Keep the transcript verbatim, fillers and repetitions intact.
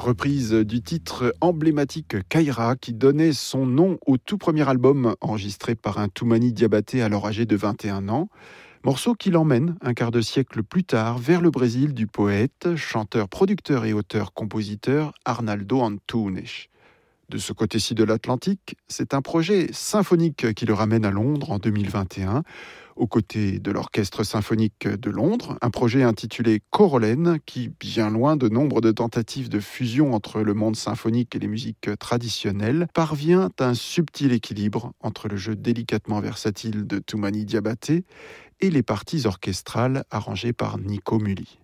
Reprise du titre emblématique Kaira qui donnait son nom au tout premier album enregistré par un Toumani Diabaté alors âgé de vingt et un ans. Morceau qui l'emmène un quart de siècle plus tard vers le Brésil du poète, chanteur, producteur et auteur-compositeur Arnaldo Antunes. De ce côté-ci de l'Atlantique, c'est un projet symphonique qui le ramène à Londres en deux mille vingt et un, aux côtés de l'Orchestre symphonique de Londres, un projet intitulé Corolène qui, bien loin de nombre de tentatives de fusion entre le monde symphonique et les musiques traditionnelles, parvient à un subtil équilibre entre le jeu délicatement versatile de Toumani Diabaté et les parties orchestrales arrangées par Nico Muli.